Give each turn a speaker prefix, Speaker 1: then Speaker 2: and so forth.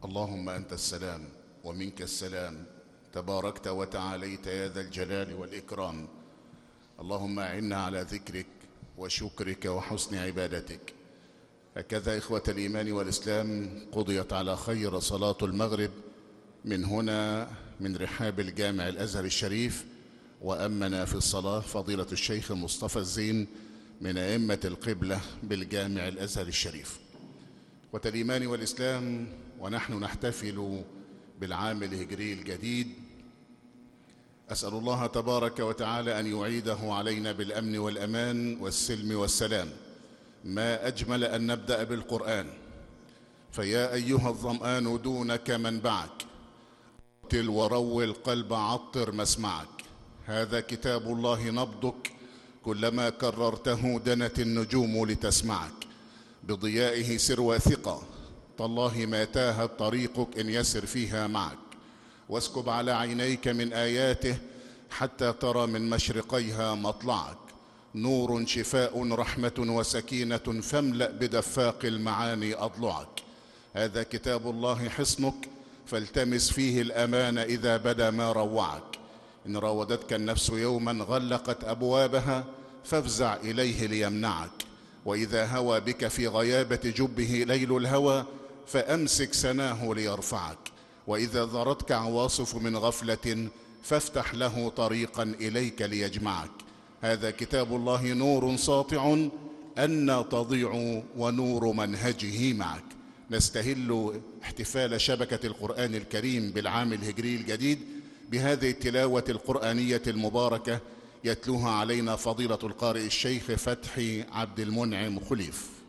Speaker 1: اللهم أنت السلام ومنك السلام، تباركت وتعاليت يا ذا الجلال والإكرام. اللهم أعنا على ذكرك وشكرك وحسن عبادتك. هكذا إخوة الإيمان والإسلام قضيت على خير صلاة المغرب من هنا من رحاب الجامع الأزهر الشريف، وأمنا في الصلاة فضيلة الشيخ مصطفى الزين من أئمة القبلة بالجامع الأزهر الشريف. إخوة الإيمان والإسلام، ونحن نحتفل بالعام الهجري الجديد، أسأل الله تبارك وتعالى أن يعيده علينا بالأمن والأمان والسلم والسلام. ما أجمل أن نبدأ بالقرآن، فيا أيها الظمآن دونك منبعك، قتل وروي القلب عطر مسمعك. هذا كتاب الله نبضك، كلما كررته دنت النجوم لتسمعك. بضيائه سر وثقة، تالله ما تاهت طريقك إن يسر فيها معك. واسكب على عينيك من آياته حتى ترى من مشرقيها مطلعك. نور شفاء رحمة وسكينة، فاملأ بدفاق المعاني أضلعك. هذا كتاب الله حصنك، فالتمس فيه الأمان إذا بدا ما روعك. إن راودتك النفس يوما غلقت أبوابها، فافزع إليه ليمنعك. وإذا هوى بك في غيابة جبه ليل الهوى، فأمسك سناه ليرفعك. وإذا ذرتك عواصف من غفلة، فافتح له طريقا إليك ليجمعك. هذا كتاب الله نور ساطع، أنى تضيع ونور منهجه معك. نستهل احتفال شبكة القرآن الكريم بالعام الهجري الجديد بهذه التلاوة القرآنية المباركة، يتلوها علينا فضيلة القارئ الشيخ فتحي عبد المنعم خليف.